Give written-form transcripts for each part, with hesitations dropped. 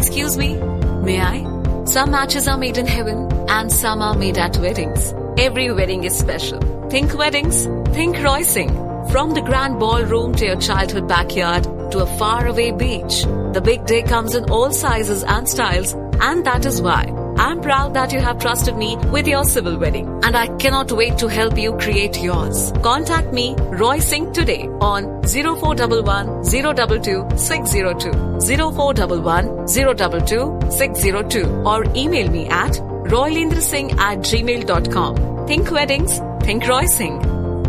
Excuse me, may I? Some matches are made in heaven and some are made at weddings. Every wedding is special. Think weddings, think Roysing. From the grand ballroom to your childhood backyard to a faraway beach, the big day comes in all sizes and styles, and that is why I'm proud that you have trusted me with your civil wedding, and I cannot wait to help you create yours. Contact me, Roy Singh, today on 0411 022 602, 0411 022 602, or email me at roylendrasingh@gmail.com. Think weddings, think Roy Singh.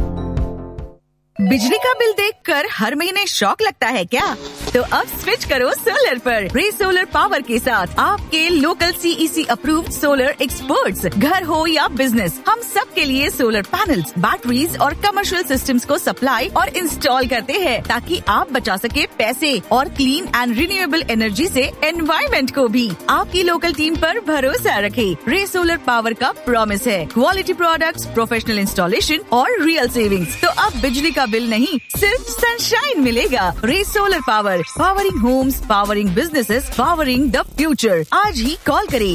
बिजली का bill देखकर हर महीने shock लगता है क्या? तो अब switch करो सोलर पर। रे सोलर पावर के साथ आपके local CEC approved solar experts, घर हो या बिजनेस, हम सब के लिए सोलर पैनल्स, बैटरीज और कमर्शियल सिस्टम्स को सप्लाई और इंस्टॉल करते हैं, ताकि आप बचा सके पैसे और क्लीन एंड रिन्यूएबल एनर्जी से एनवायरमेंट को भी। आपकी लोकल टीम पर भरोसा रखें। रे सोलर पावर का प्रॉमिस है क्वालिटी प्रोडक्ट्स, प्रोफेशनल इंस्टॉलेशन और रियल सेविंग्स। तो अब बिजली का बिल नहीं, सिर्फ सनशाइन मिलेगा। रे solar power, powering Holmes, powering businesses, powering the future. आज ही कॉल करें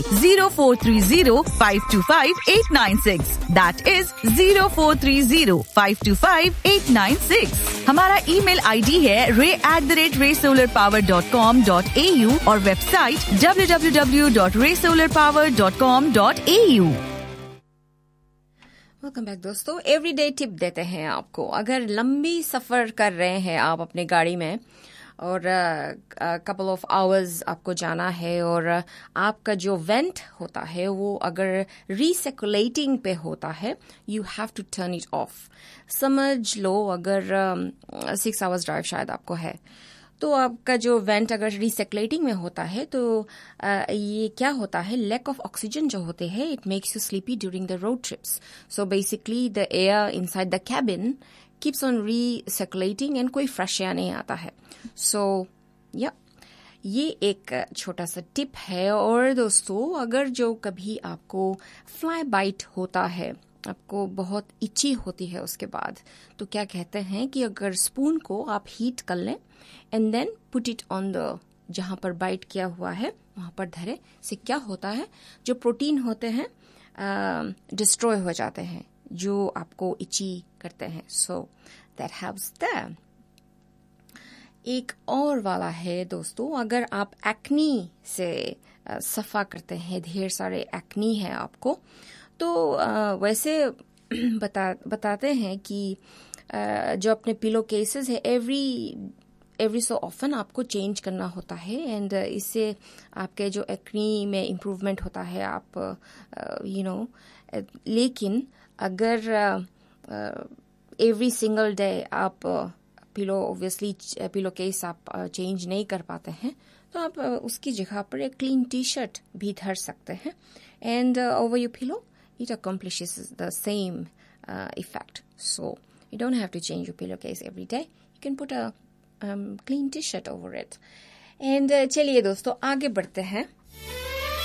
0430-525-896। That is 0430-525-896। हमारा ईमेल ID है ray@raysolarpower.com.au और वेबसाइट www.raysolarpower.com.au। वेलकम बैक दोस्तों। एवरीडे टिप देते हैं आपको। अगर लंबी सफर कर रहे हैं आप अपने गाड़ी में और कपल ऑफ आवर्स आपको जाना है और आपका जो वेंट होता है वो अगर रिसर्कुलेटिंग पे होता है, you have to turn it of. समझ लो अगर 6 आवर्स ड्राइव शायद आपको है, तो आपका जो वेंट अगर रिसर्कुलेटिंग में होता है तो ये क्या होता है, लैक ऑफ ऑक्सीजन जो होते हैं, it makes you sleepy during the road trips. So basically the air inside the cabin keeps on recirculating and कोई फ्रेश एयर नहीं आता है। सो ये एक छोटा सा टिप है। और दोस्तों, अगर जो कभी आपको फ्लाई बाइट होता है, आपको बहुत इची होती है उसके बाद, तो क्या कहते हैं कि अगर स्पून को आप हीट कर लें and then put it on the जहां पर बाइट किया हुआ है वहां पर धरे, से क्या होता है, जो प्रोटीन होते हैं डिस्ट्रॉय हो जाते हैं जो आपको इची करते हैं। So that helps that. एक और वाला है दोस्तों, अगर आप एक्नी से सफा करते हैं, ढेर सारे एक्नी है आपको, तो वैसे बताते हैं कि जो अपने पिलो केसेस है एवरी सो ऑफन आपको चेंज करना होता है, एंड इससे आपके जो एक्नी में इम्प्रूवमेंट होता है। आप लेकिन अगर एवरी सिंगल डे आप पिलो केस आप चेंज नहीं कर पाते हैं, तो आप उसकी जगह पर एक क्लीन टी-शर्ट भी धर सकते हैं, and over your pillow it accomplishes the same effect. So you don't have to change your pillowcase every day. You can put a clean t-shirt over it. And चलिए दोस्तों आगे बढ़ते हैं।